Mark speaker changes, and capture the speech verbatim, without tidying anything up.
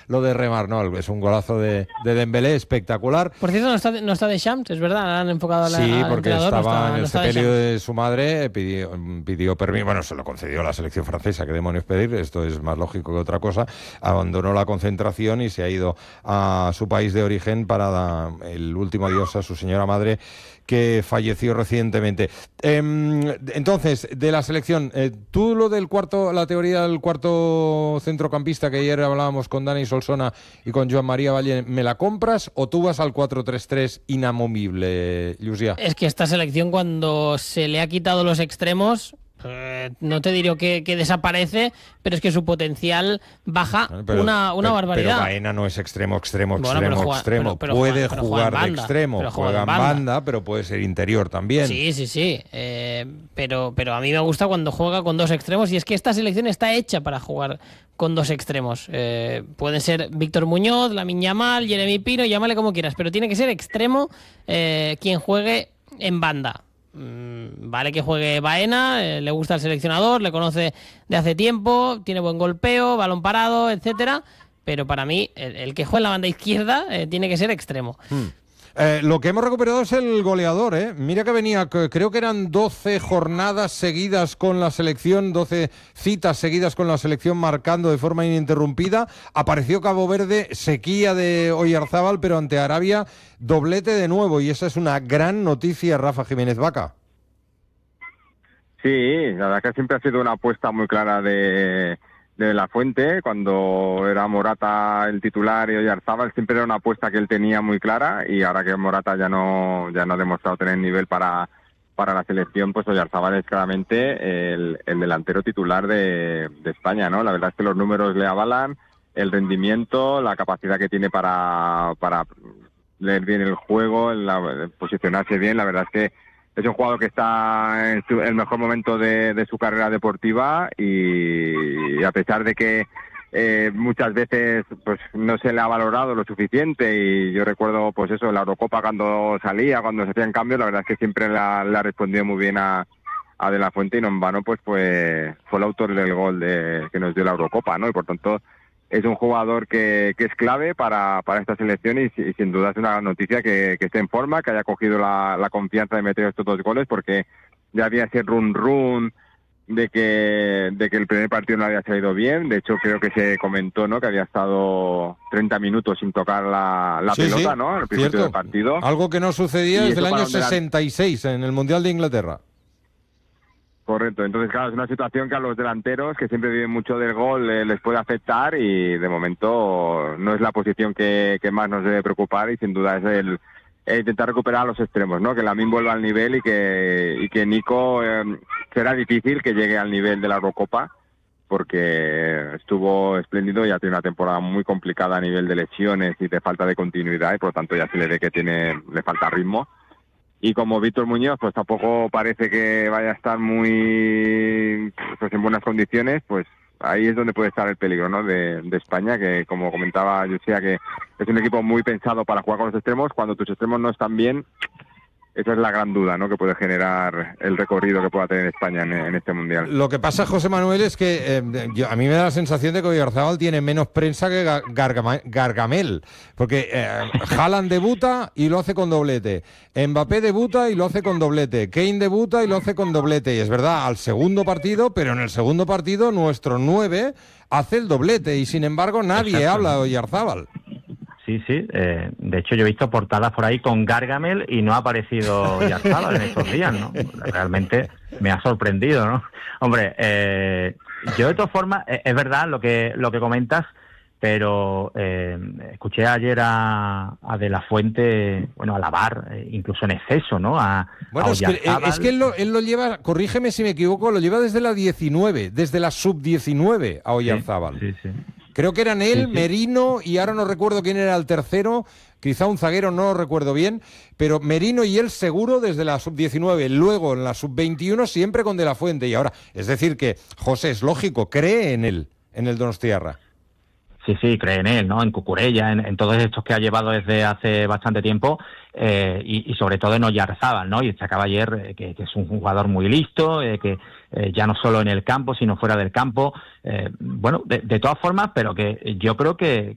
Speaker 1: lo de remar, no, es un golazo de, de Dembélé espectacular.
Speaker 2: Por cierto, no está, no está Deschamps, es verdad, han enfocado a la,
Speaker 1: sí,
Speaker 2: al
Speaker 1: porque
Speaker 2: entrenador,
Speaker 1: estaba
Speaker 2: no está,
Speaker 1: en el
Speaker 2: no está
Speaker 1: sepelio
Speaker 2: Deschamps.
Speaker 1: de su madre, pidió, pidió permiso, bueno, se lo concedió la selección francesa, qué demonios pedir, esto es más lógico que otra cosa, abandonó la concentración y se ha ido a su país de origen para dar el último adiós a su señora madre, que falleció recientemente. Eh, entonces, de la selección, eh, tú lo del cuarto, la teoría del cuarto centrocampista que ayer hablábamos con Dani Solsona y con Joan María Valle, ¿me la compras o tú vas al cuatro tres tres inamovible, Llucia?
Speaker 2: Es que esta selección, cuando se le ha quitado los extremos, Eh, no te diré que, que desaparece, pero es que su potencial baja
Speaker 1: pero,
Speaker 2: una, una
Speaker 1: pero,
Speaker 2: barbaridad.
Speaker 1: Pero Baena no es extremo, extremo,
Speaker 2: bueno,
Speaker 1: extremo,
Speaker 2: juega,
Speaker 1: extremo.
Speaker 2: Pero, pero
Speaker 1: puede
Speaker 2: juega, pero
Speaker 1: jugar
Speaker 2: juega
Speaker 1: de
Speaker 2: banda,
Speaker 1: extremo,
Speaker 2: pero
Speaker 1: juega,
Speaker 2: juega
Speaker 1: en
Speaker 2: banda.
Speaker 1: banda, pero puede ser interior también.
Speaker 2: Sí, sí, sí. Eh, pero, pero a mí me gusta cuando juega con dos extremos, y es que esta selección está hecha para jugar con dos extremos. Eh, pueden ser Víctor Muñoz, Lamine Yamal, Jeremy Pino, llámale como quieras, pero tiene que ser extremo eh, quien juegue en banda. Vale que juegue Baena, eh, le gusta el seleccionador, le conoce de hace tiempo, tiene buen golpeo, balón parado, etcétera, pero para mí el, el que juega en la banda izquierda eh, tiene que ser extremo.
Speaker 1: Hmm. Eh, lo que hemos recuperado es el goleador, ¿eh? Mira que venía, que creo que eran doce jornadas seguidas con la selección, doce citas seguidas con la selección marcando de forma ininterrumpida. Apareció Cabo Verde, sequía de Oyarzábal, pero ante Arabia, doblete de nuevo. Y esa es una gran noticia, Rafa Jiménez Vaca.
Speaker 3: Sí, la verdad que siempre ha sido una apuesta muy clara de... de La Fuente, cuando era Morata el titular y Oyarzábal, siempre era una apuesta que él tenía muy clara, y ahora que Morata ya no ya no ha demostrado tener nivel para para la selección, pues Oyarzábal es claramente el, el delantero titular de, de España, ¿no? La verdad es que los números le avalan, el rendimiento, la capacidad que tiene para para leer bien el juego, la, posicionarse bien. La verdad es que es un jugador que está en su, el mejor momento de, de su carrera deportiva, y, y a pesar de que eh, muchas veces pues no se le ha valorado lo suficiente, y yo recuerdo pues eso, la Eurocopa cuando salía, cuando se hacían cambios, la verdad es que siempre le ha, le ha respondido muy bien a, a De La Fuente, y no en vano pues, pues fue el autor del gol de, que nos dio la Eurocopa, ¿no? Y por tanto es un jugador que, que es clave para, para esta selección, y, y sin duda es una gran noticia que, que esté en forma, que haya cogido la, la confianza de meter estos dos goles, porque ya había ese run run de que de que el primer partido no había salido bien. De hecho, creo que se comentó, ¿no?, que había estado treinta minutos sin tocar la, la
Speaker 1: sí,
Speaker 3: pelota,
Speaker 1: sí,
Speaker 3: ¿no?, al principio
Speaker 1: cierto.
Speaker 3: del partido.
Speaker 1: Algo que no sucedía
Speaker 3: Y
Speaker 1: desde el año
Speaker 3: delan-
Speaker 1: sesenta y seis en el Mundial de Inglaterra.
Speaker 3: Correcto, entonces claro, es una situación que a los delanteros, que siempre viven mucho del gol, eh, les puede afectar, y de momento no es la posición que, que más nos debe preocupar, y sin duda es el, el intentar recuperar a los extremos, ¿no? Que Lamine vuelva al nivel, y que y que Nico eh, será difícil que llegue al nivel de la Eurocopa, porque estuvo espléndido y ha tenido una temporada muy complicada a nivel de lesiones y de falta de continuidad, y por lo tanto ya se le ve que tiene le falta ritmo. Y como Víctor Muñoz pues tampoco parece que vaya a estar muy pues en buenas condiciones, pues ahí es donde puede estar el peligro, ¿no?, de, de España, que como comentaba Llucia, que es un equipo muy pensado para jugar con los extremos. Cuando tus extremos no están bien, esa es la gran duda, ¿no?, que puede generar el recorrido que pueda tener España en, en este Mundial.
Speaker 1: Lo que pasa, José Manuel, es que eh, yo, a mí me da la sensación de que Oyarzábal tiene menos prensa que Gargama, Gargamel, porque eh, Haaland debuta y lo hace con doblete, Mbappé debuta y lo hace con doblete, Kane debuta y lo hace con doblete, y es verdad, al segundo partido, pero en el segundo partido nuestro nueve hace el doblete, y sin embargo nadie
Speaker 4: Exacto.
Speaker 1: habla de Oyarzábal.
Speaker 4: Sí, sí. Eh, de hecho, yo he visto portadas por ahí con Gargamel y no ha aparecido Oyarzábal en estos días, ¿no? Realmente me ha sorprendido, ¿no? Hombre, eh, yo de todas formas, eh, es verdad lo que lo que comentas, pero eh, escuché ayer a, a De La Fuente, bueno, alabar, eh, incluso en exceso, ¿no? A,
Speaker 1: Bueno,
Speaker 4: a
Speaker 1: es que, es que él, lo, él lo lleva, corrígeme si me equivoco, lo lleva desde la diecinueve, desde la sub diecinueve a Oyarzábal.
Speaker 4: Sí, sí, sí.
Speaker 1: Creo que eran él,
Speaker 4: Sí, sí.
Speaker 1: Merino, y ahora no recuerdo quién era el tercero, quizá un zaguero, no lo recuerdo bien, pero Merino y él seguro desde la sub diecinueve, luego en la sub veintiuno siempre con De La Fuente, y ahora, es decir que, José, es lógico, cree en él, en el Donostiarra.
Speaker 4: Sí, sí, cree en él, ¿no? En Cucurella, en, en todos estos que ha llevado desde hace bastante tiempo, eh, y, y sobre todo en Oyarzábal, ¿no? Y destacaba ayer eh, que, que es un jugador muy listo, eh, que eh, ya no solo en el campo, sino fuera del campo. Eh, bueno, de, de todas formas, pero que yo creo que,